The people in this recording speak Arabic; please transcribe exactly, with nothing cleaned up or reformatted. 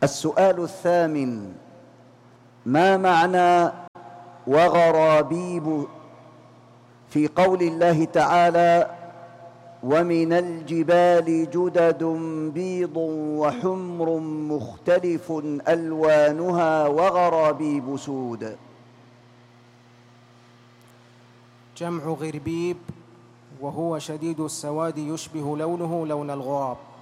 السؤال الثامن: ما معنى وغرابيب في قول الله تعالى: ومن الجبال جدد بيض وحمر مختلف ألوانها وغرابيب سود؟ جمع غربيب، وهو شديد السواد يشبه لونه لون الغراب.